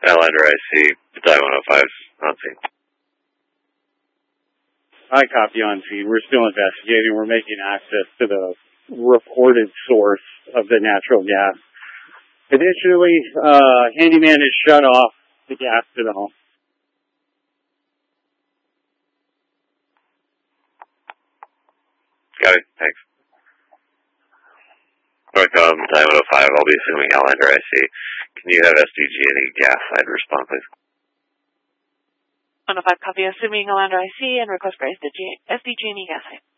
Outlander IC, Battalion 105 on scene. I copy on scene. We're still investigating. We're making access to the reported source of the natural gas. Additionally, handyman has shut off the gas tunnel. Got it. Thanks. Northcom, Battalion 105, I'll be assuming Outlander IC. Can you have SDG any gas side respond, please? 105 copy, assuming Outlander IC and request for SDG any gas side.